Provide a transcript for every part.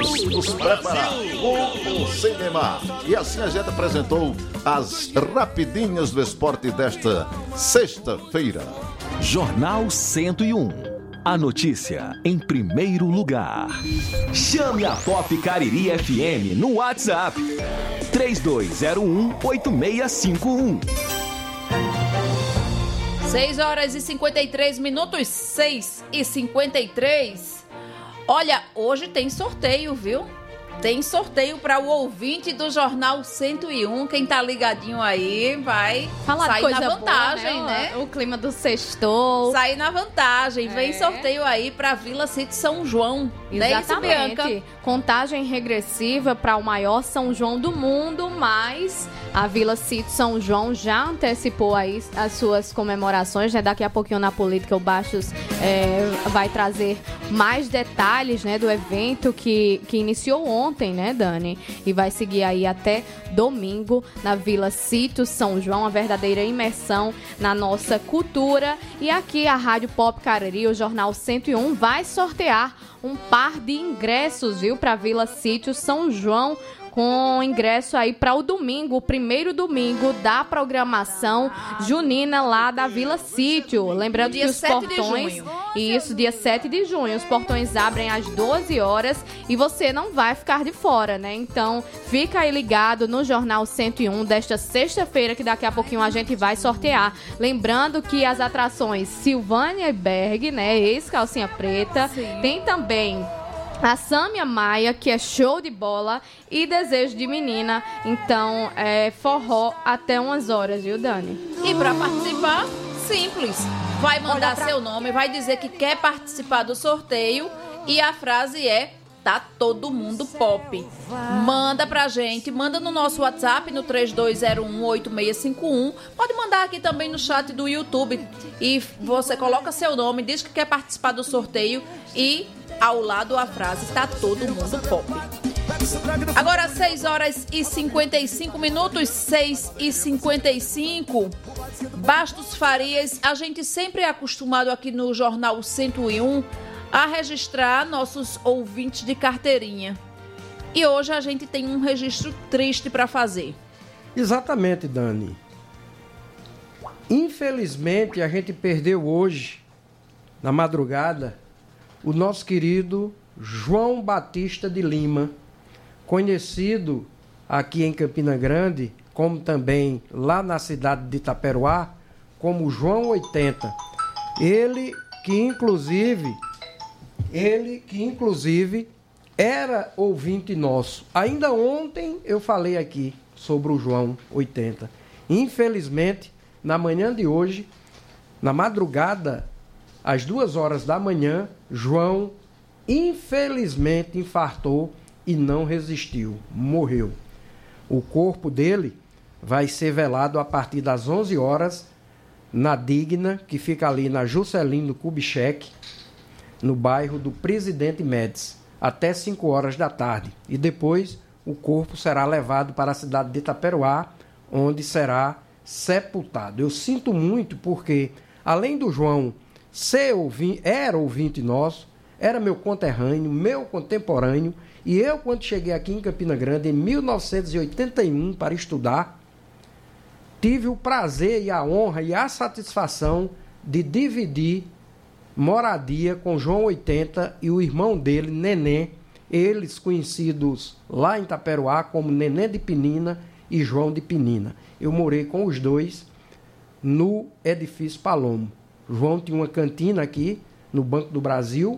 Vamos nos preparar com o cinema. E assim a gente apresentou as rapidinhas do esporte desta sexta-feira. Jornal 101. A notícia em primeiro lugar. Chame a Pop Cariri FM no WhatsApp 3201-8651. 6h53, 6h53. Olha, hoje tem sorteio, viu? Tem sorteio para o ouvinte do Jornal 101. Quem tá ligadinho aí vai sair na vantagem, boa, né? O clima do sextou. Sair na vantagem. Vem sorteio aí para Vila Sítio São João. Exatamente. Não é isso, Bianca? Contagem regressiva para o maior São João do mundo, mas a Vila Sítio São João já antecipou aí as suas comemorações, né? Daqui a pouquinho na Política o Bastos vai trazer mais detalhes, né, do evento que iniciou ontem, né, Dani? E vai seguir aí até domingo na Vila Sítio São João, uma verdadeira imersão na nossa cultura. E aqui a Rádio Pop Cariri, o Jornal 101, vai sortear um par de ingressos, viu, para Vila Sítio São João, com ingresso aí para o domingo, o primeiro domingo da programação junina lá da Vila Sítio. Lembrando que os portões... Isso, dia 7 de junho. Os portões abrem às 12 horas e você não vai ficar de fora, né? Então, fica aí ligado no Jornal 101 desta sexta-feira, que daqui a pouquinho a gente vai sortear. Lembrando que as atrações Silvânia Berg, né? Ex-Calcinha Preta. Sim. Tem também a Sâmia Maia, que é show de bola, e Desejo de Menina. Então, é forró até umas horas, viu, Dani? E para participar, simples. Vai mandar seu nome, vai dizer que quer participar do sorteio e a frase é: tá todo mundo pop. Manda pra gente, manda no nosso WhatsApp no 32018651. Pode mandar aqui também no chat do YouTube. E você coloca seu nome, diz que quer participar do sorteio e ao lado a frase: tá todo mundo pop. Agora 6h55, 6h55. Bastos Farias, a gente sempre é acostumado aqui no Jornal 101 a registrar nossos ouvintes de carteirinha. E hoje a gente tem um registro triste para fazer. Exatamente, Dani. Infelizmente, a gente perdeu hoje, na madrugada, o nosso querido João Batista de Lima, conhecido aqui em Campina Grande, como também lá na cidade de Itaperuá, como João 80. Ele que inclusive era ouvinte nosso. Ainda ontem eu falei aqui sobre o João 80. Infelizmente, na manhã de hoje, na madrugada, às 2 horas da manhã, João infelizmente infartou e não resistiu, morreu. O corpo dele vai ser velado a partir das 11 horas na Digna, que fica ali na Juscelino Kubitschek, no bairro do Presidente Médici, até 5 horas da tarde. E depois o corpo será levado para a cidade de Itaperuá, onde será sepultado. Eu sinto muito porque, além do João era ouvinte nosso, era meu conterrâneo, meu contemporâneo, e eu, quando cheguei aqui em Campina Grande, em 1981, para estudar, tive o prazer e a honra e a satisfação de dividir moradia com João 80 e o irmão dele, Neném, eles conhecidos lá em Itaperuá como Neném de Penina e João de Penina. Eu morei com os dois no edifício Palomo. João tinha uma cantina aqui no Banco do Brasil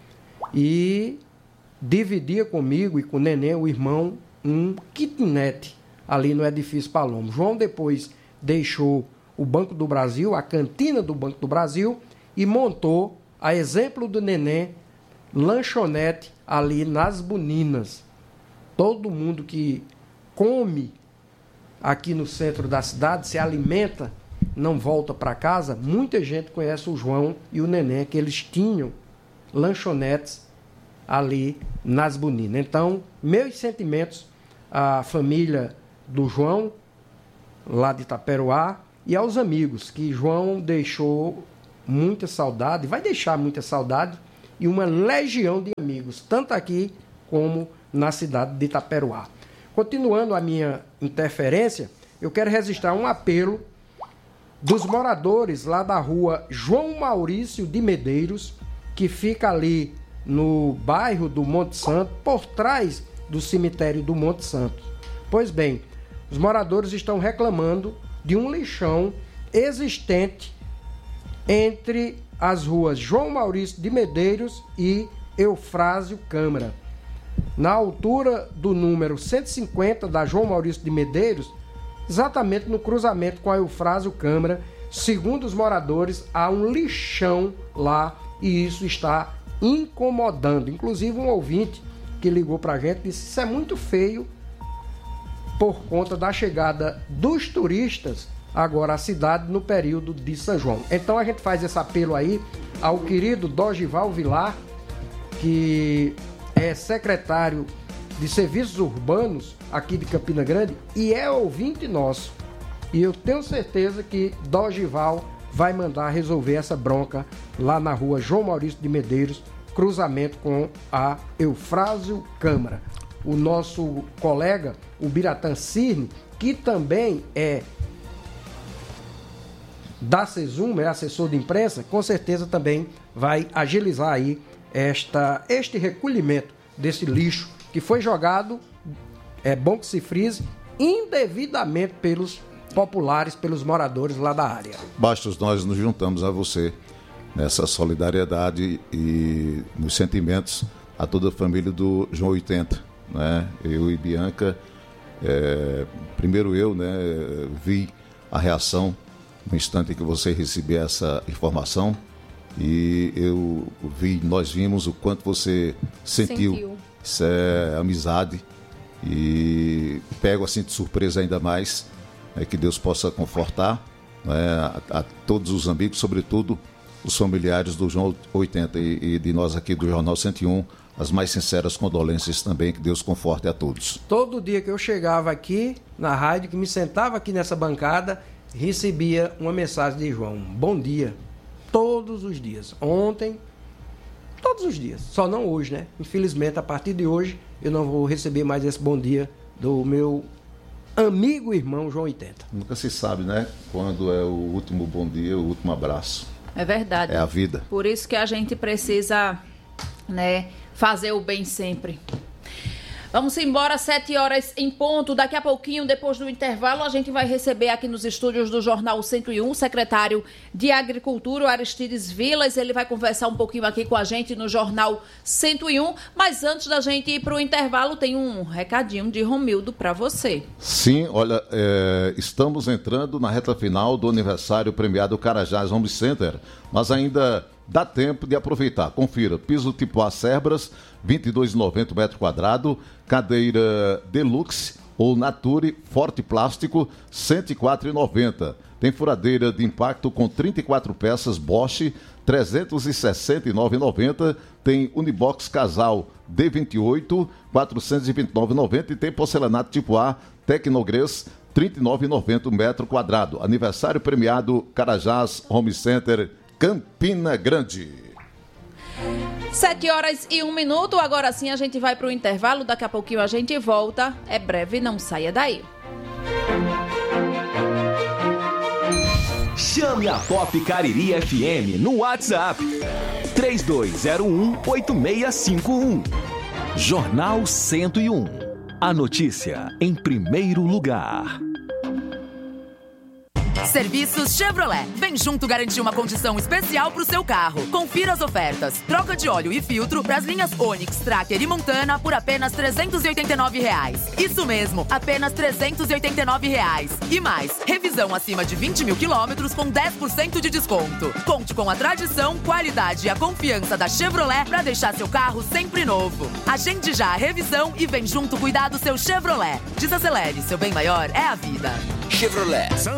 e dividia comigo e com o Neném, o irmão, um kitnet ali no edifício Palomo. João depois deixou o Banco do Brasil, a cantina do Banco do Brasil, e montou, a exemplo do Neném, lanchonete ali nas Buninas. Todo mundo que come aqui no centro da cidade, se alimenta, não volta para casa. Muita gente conhece o João e o Neném, que eles tinham lanchonetes ali nas Buninas. Então, meus sentimentos à família do João, lá de Itaperuá, e aos amigos, que João deixou muita saudade, vai deixar muita saudade, e uma legião de amigos, tanto aqui como na cidade de Itaperuá. Continuando a minha interferência, eu quero registrar um apelo dos moradores lá da rua João Maurício de Medeiros, que fica ali no bairro do Monte Santo, por trás do cemitério do Monte Santo. Pois bem, os moradores estão reclamando de um lixão existente entre as ruas João Maurício de Medeiros e Eufrásio Câmara. Na altura do número 150 da João Maurício de Medeiros, exatamente no cruzamento com a Eufrásio Câmara, segundo os moradores, há um lixão lá e isso está incomodando. Inclusive um ouvinte que ligou para a gente disse que isso é muito feio por conta da chegada dos turistas agora à cidade no período de São João. Então a gente faz esse apelo aí ao querido Dogival Vilar, que é secretário de Serviços Urbanos aqui de Campina Grande e é ouvinte nosso. E eu tenho certeza que Dogival vai mandar resolver essa bronca lá na rua João Maurício de Medeiros, cruzamento com a Eufrásio Câmara. O nosso colega, o Biratã Cirne, que também é da CESUM, é assessor de imprensa, com certeza também vai agilizar aí este recolhimento desse lixo que foi jogado, é bom que se frise, indevidamente pelos populares, pelos moradores lá da área. Bastos, nós nos juntamos a você nessa solidariedade e nos sentimentos a toda a família do João 80, né? Eu e Bianca, primeiro eu, né, vi a reação no instante que você recebeu essa informação e nós vimos o quanto você sentiu. Isso é amizade e pego assim de surpresa ainda mais, que Deus possa confortar, né, a todos os amigos, sobretudo os familiares do João 80 e de nós aqui do Jornal 101, as mais sinceras condolências também, que Deus conforte a todos. Todo dia que eu chegava aqui na rádio, que me sentava aqui nessa bancada, recebia uma mensagem de João, bom dia, todos os dias, ontem, todos os dias, só não hoje, né? Infelizmente, a partir de hoje, eu não vou receber mais esse bom dia do meu amigo irmão João 80. Nunca se sabe, né? Quando é o último bom dia, o último abraço. É verdade. É a vida. Por isso que a gente precisa, né, fazer o bem sempre. Vamos embora, 7 horas em ponto. Daqui a pouquinho, depois do intervalo, a gente vai receber aqui nos estúdios do Jornal 101 o secretário de Agricultura, o Aristides Vilas. Ele vai conversar um pouquinho aqui com a gente no Jornal 101. Mas antes da gente ir para o intervalo, tem um recadinho de Romildo para você. Sim, olha, estamos entrando na reta final do aniversário premiado Carajás Home Center, mas ainda dá tempo de aproveitar. Confira, piso tipo A Cerbras, R$ 22,90 metro quadrado, cadeira Deluxe ou Nature Forte Plástico, R$ 104,90. Tem furadeira de impacto com 34 peças Bosch, R$ 369,90. Tem Unibox Casal D28, R$ 429,90. E tem porcelanato tipo A Tecnogres, R$ 39,90 metro quadrado. Aniversário premiado Carajás Home Center, Campina Grande. 7 horas e 1 minuto. Agora sim a gente vai para o intervalo. Daqui a pouquinho a gente volta. É breve, não saia daí. Chame a Pop Cariri FM no WhatsApp 3201-8651. Jornal 101. A notícia em primeiro lugar. Serviços Chevrolet. Vem junto garantir uma condição especial para o seu carro. Confira as ofertas. Troca de óleo e filtro para as linhas Onix, Tracker e Montana por apenas R$ 389. Isso mesmo, apenas R$ 389. E mais, revisão acima de 20 mil quilômetros com 10% de desconto. Conte com a tradição, qualidade e a confiança da Chevrolet para deixar seu carro sempre novo. Agende já a revisão e vem junto cuidar do seu Chevrolet. Desacelere, seu bem maior é a vida. Chevrolet.